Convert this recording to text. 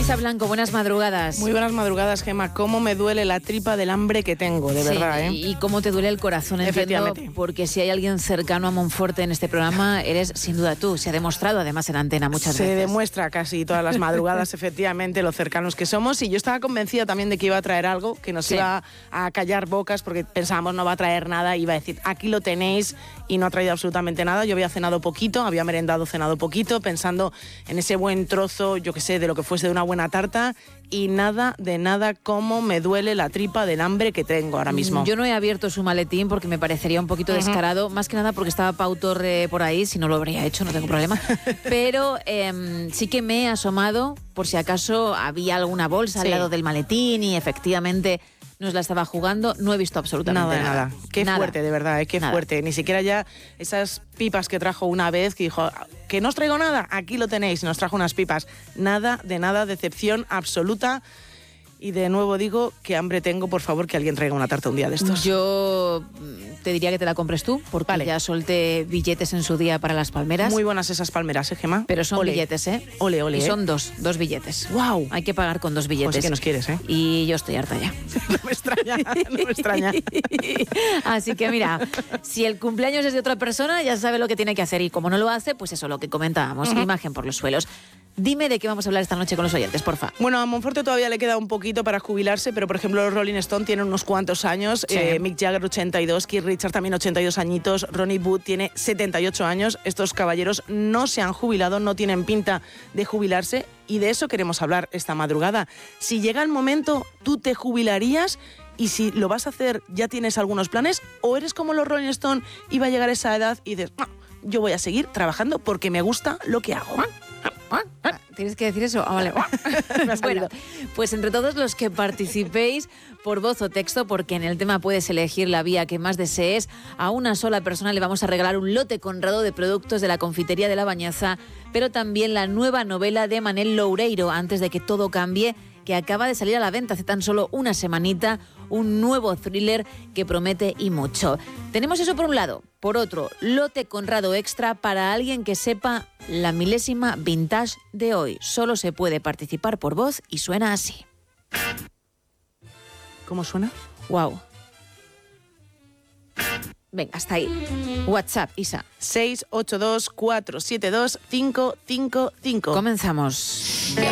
Isa Blanco, buenas madrugadas. Muy buenas madrugadas, Gemma. Cómo me duele la tripa del hambre que tengo, de verdad, ¿eh? Y cómo te duele el corazón, entiendo, porque si hay alguien cercano a Monforte en este programa, eres sin duda tú. Se ha demostrado además en antena muchas veces. Se demuestra casi todas las madrugadas, efectivamente, lo cercanos que somos. Y yo estaba convencida también de que iba a traer algo que nos iba a callar bocas, porque pensábamos no va a traer nada, iba a decir, aquí lo tenéis, y no ha traído absolutamente nada. Yo había cenado poquito, había merendado, cenado poquito, pensando en ese buen trozo, yo qué sé, de lo que fuese de una buena tarta, y nada de nada, cómo me duele la tripa del hambre que tengo ahora mismo. Yo no he abierto su maletín porque me parecería un poquito descarado, más que nada porque estaba Pau Torre por ahí, si no lo habría hecho, no tengo problema. Pero sí que me he asomado por si acaso había alguna bolsa al lado del maletín y efectivamente nos la estaba jugando. No he visto absolutamente nada. Qué fuerte, de verdad, qué fuerte. Ni siquiera ya esas pipas que trajo una vez, que dijo, que no os traigo nada, aquí lo tenéis, nos trajo unas pipas. Nada de nada, decepción absoluta. Y de nuevo digo, qué hambre tengo, por favor, que alguien traiga una tarta un día de estos. Yo te diría que te la compres tú, porque ya solté billetes en su día para las palmeras. Muy buenas esas palmeras, Gemma. Pero son billetes, Ole, ole. Y son dos billetes. ¡Wow! Hay que pagar con 2 billetes. Pues que nos quieres, ¿eh? Y yo estoy harta ya. No me extraña. Así que mira, si el cumpleaños es de otra persona, ya sabe lo que tiene que hacer. Y como no lo hace, pues eso, lo que comentábamos, imagen por los suelos. Dime de qué vamos a hablar esta noche con los oyentes, porfa. Bueno, a Monforte todavía le queda un poquito para jubilarse, pero por ejemplo los Rolling Stone tienen unos cuantos años. Mick Jagger 82, Keith Richards también 82 añitos, Ronnie Wood tiene 78 años. Estos caballeros no se han jubilado, no tienen pinta de jubilarse, y de eso queremos hablar esta madrugada. Si llega el momento, ¿tú te jubilarías? Y si lo vas a hacer, ¿ya tienes algunos planes? ¿O eres como los Rolling Stone y va a llegar esa edad y dices, no, yo voy a seguir trabajando porque me gusta lo que hago? ¿Tienes que decir eso? Vale. Bueno, pues entre todos los que participéis por voz o texto, porque en el tema puedes elegir la vía que más desees, a una sola persona le vamos a regalar un lote Conrado de productos de la confitería de La Bañaza, pero también la nueva novela de Manel Loureiro, Antes de que todo cambie, que acaba de salir a la venta hace tan solo una semanita, un nuevo thriller que promete y mucho. Tenemos eso por un lado. Por otro, lote Conrado extra para alguien que sepa la milésima vintage de hoy. Solo se puede participar por voz y suena así. ¿Cómo suena? Wow. Venga, hasta ahí. WhatsApp, Isa. 682 472 555. Comenzamos.